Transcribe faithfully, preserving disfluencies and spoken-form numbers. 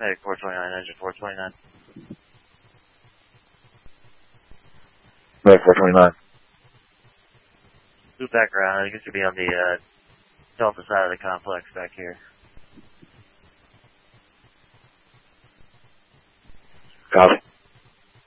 Medic four twenty-nine, engine four twenty-nine. Medic four twenty-nine. Loop back around. I think it should be on the uh, Delta side of the complex back here.